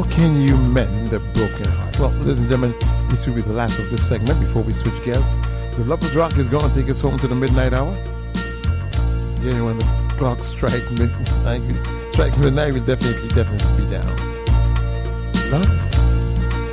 Can you mend a broken heart? Well, ladies and gentlemen, this will be the last of this segment before we switch guests. The Lovers Rock is going to take us home to the midnight hour. Yeah, when the clock strikes midnight, we'll definitely be down. Love.